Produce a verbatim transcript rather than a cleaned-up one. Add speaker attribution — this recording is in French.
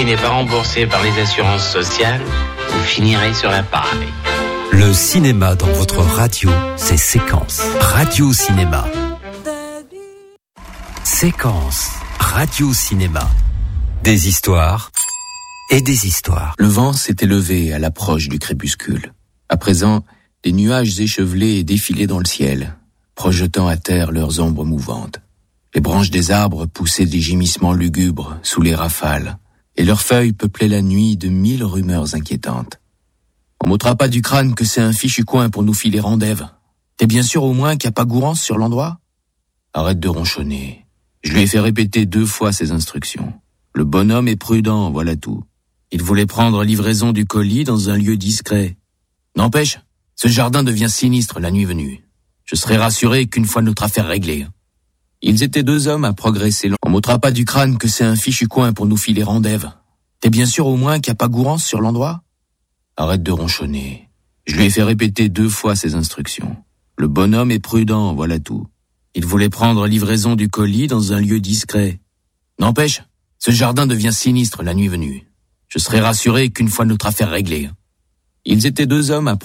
Speaker 1: n'est pas remboursé par les assurances sociales, vous finirez sur la paille.
Speaker 2: Le cinéma dans votre radio, c'est Séquence. Radio Cinéma. Séquence. Radio Cinéma. Des histoires et des histoires.
Speaker 3: Le vent s'était levé à l'approche du crépuscule. À présent, des nuages échevelés défilaient dans le ciel, projetant à terre leurs ombres mouvantes. Les branches des arbres poussaient des gémissements lugubres sous les rafales, et leurs feuilles peuplaient la nuit de mille rumeurs inquiétantes. On m'ôtera pas du crâne que c'est un fichu coin pour nous filer rendez-vous. T'es bien sûr au moins qu'il n'y a pas gourance sur l'endroit? Arrête de ronchonner. Je lui ai fait répéter deux fois ses instructions. Le bonhomme est prudent, voilà tout. Il voulait prendre livraison du colis dans un lieu discret. N'empêche, ce jardin devient sinistre la nuit venue. Je serai rassuré qu'une fois notre affaire réglée. Ils étaient deux hommes à progresser. On m'ôtera pas du crâne que c'est un fichu coin pour nous filer rendez-vous. T'es bien sûr au moins qu'il n'y a pas gourance sur l'endroit? Arrête de ronchonner. Je lui ai fait répéter deux fois ses instructions. Le bonhomme est prudent, voilà tout. Il voulait prendre livraison du colis dans un lieu discret. N'empêche, ce jardin devient sinistre la nuit venue. Je serai rassuré qu'une fois notre affaire réglée. Ils étaient deux hommes à